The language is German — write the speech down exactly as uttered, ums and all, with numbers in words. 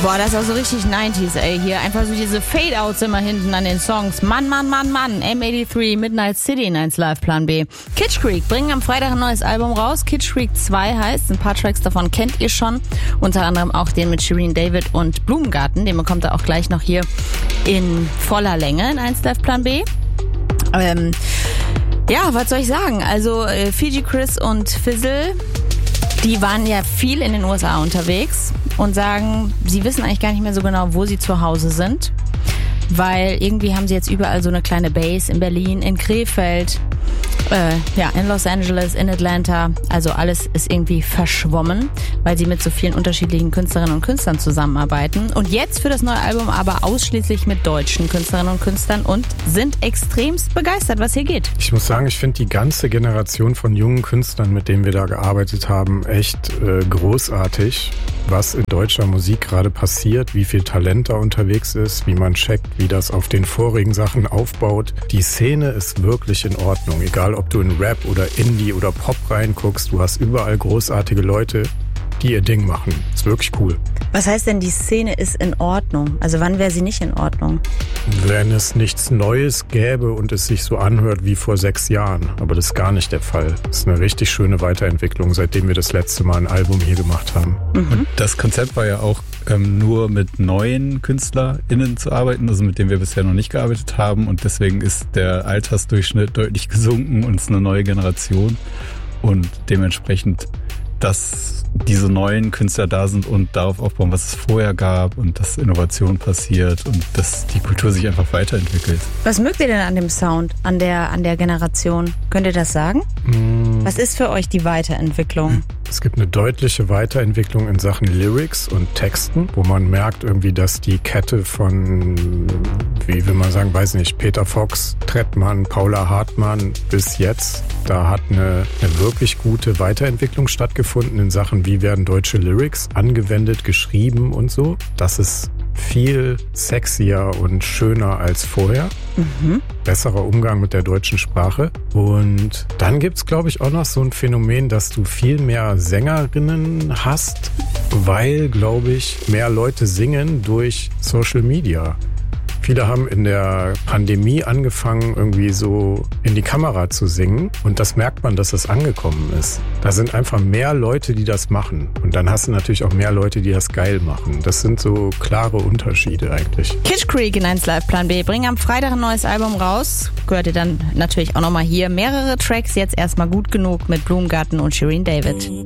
Boah, das ist auch so richtig neunziger, ey. Hier einfach so diese Fade-Outs immer hinten an den Songs. Mann, Mann, Mann, Mann. M dreiundachtzig, Midnight City in eins Live Plan B. Kitsch Creek bringen am Freitag ein neues Album raus. Kitsch Creek zwei heißt. Ein paar Tracks davon kennt ihr schon. Unter anderem auch den mit Shirin David und Blumengarten. Den bekommt ihr auch gleich noch hier in voller Länge in eins Live Plan B. Ähm, ja, was soll ich sagen? Also äh, Fiji Chris und Fizzle, die waren ja viel in den U S A unterwegs und sagen, sie wissen eigentlich gar nicht mehr so genau, wo sie zu Hause sind, weil irgendwie haben sie jetzt überall so eine kleine Base in Berlin, in Krefeld, äh, ja, in Los Angeles, in Atlanta. Also alles ist irgendwie verschwommen, weil sie mit so vielen unterschiedlichen Künstlerinnen und Künstlern zusammenarbeiten. Und jetzt für das neue Album aber ausschließlich mit deutschen Künstlerinnen und Künstlern und sind extremst begeistert, was hier geht. Ich muss sagen, ich finde die ganze Generation von jungen Künstlern, mit denen wir da gearbeitet haben, echt äh, großartig, was in deutscher Musik gerade passiert, wie viel Talent da unterwegs ist, wie man checkt, wie das auf den vorigen Sachen aufbaut. Die Szene ist wirklich in Ordnung, egal ob du in Rap oder Indie oder Pop reinguckst, du hast überall großartige Leute, die ihr Ding machen. Ist wirklich cool. Was heißt denn, die Szene ist in Ordnung? Also wann wäre sie nicht in Ordnung? Wenn es nichts Neues gäbe und es sich so anhört wie vor sechs Jahren. Aber das ist gar nicht der Fall. Das ist eine richtig schöne Weiterentwicklung, seitdem wir das letzte Mal ein Album hier gemacht haben. Mhm. Und das Konzept war ja auch, ähm, nur mit neuen KünstlerInnen zu arbeiten, also mit denen wir bisher noch nicht gearbeitet haben. Und deswegen ist der Altersdurchschnitt deutlich gesunken und es ist eine neue Generation. Und dementsprechend, dass diese neuen Künstler da sind und darauf aufbauen, was es vorher gab und dass Innovation passiert und dass die Kultur sich einfach weiterentwickelt. Was mögt ihr denn an dem Sound, an der, an der Generation? Könnt ihr das sagen? Mm. Was ist für euch die Weiterentwicklung? Es gibt eine deutliche Weiterentwicklung in Sachen Lyrics und Texten, wo man merkt irgendwie, dass die Kette von, wie will man sagen, weiß nicht, Peter Fox, Trettmann, Paula Hartmann bis jetzt, da hat eine, eine wirklich gute Weiterentwicklung stattgefunden in Sachen, wie werden deutsche Lyrics angewendet, geschrieben und so. Das ist viel sexier und schöner als vorher. Mhm. Besserer Umgang mit der deutschen Sprache. Und dann gibt's, glaube ich, auch noch so ein Phänomen, dass du viel mehr Sängerinnen hast, weil, glaube ich, mehr Leute singen durch Social Media. Viele haben in der Pandemie angefangen, irgendwie so in die Kamera zu singen. Und das merkt man, dass das angekommen ist. Da sind einfach mehr Leute, die das machen. Und dann hast du natürlich auch mehr Leute, die das geil machen. Das sind so klare Unterschiede eigentlich. Kitsch Creek in eins Live Plan B bringen am Freitag ein neues Album raus. Gehört ihr dann natürlich auch nochmal hier. Mehrere Tracks, jetzt erstmal gut genug mit Blumengarten und Shirin David.